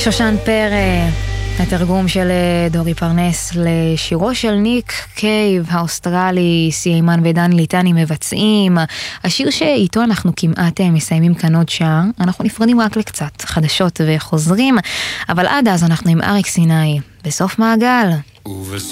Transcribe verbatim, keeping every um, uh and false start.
שושן פרא, התרגום של דורי פרנס לשירו של ניק קייב האוסטרלי, סיימן ודן ליטני מבצעים. השיר שאיתו אנחנו כמעט מסיימים כאן עוד שעה. אנחנו נפרדים רק לקצת חדשות וחוזרים, אבל עד אז אנחנו עם אריק סיני בסוף מעגל. ובסוף